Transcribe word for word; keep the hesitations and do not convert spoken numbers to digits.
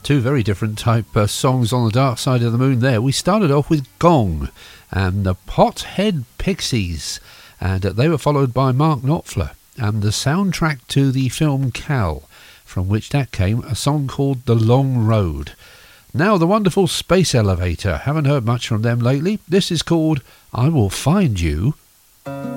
two very different type uh, songs on the dark side of the moon there. We started off with Gong and the Pothead Pixies, and uh, they were followed by Mark Knopfler and the soundtrack to the film Cal, from which that came a song called The Long Road. Now the wonderful Space Elevator, haven't heard much from them lately. This is called I Will Find You.